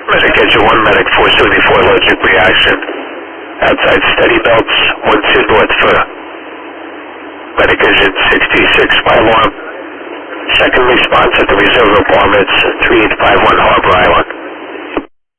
Medic Engine 1, Medic 474, allergic reaction. Outside steady belts, 12 north for Medic Engine 66, fire alarm. Second response at the reserve apartments, 3851 Harbor Island.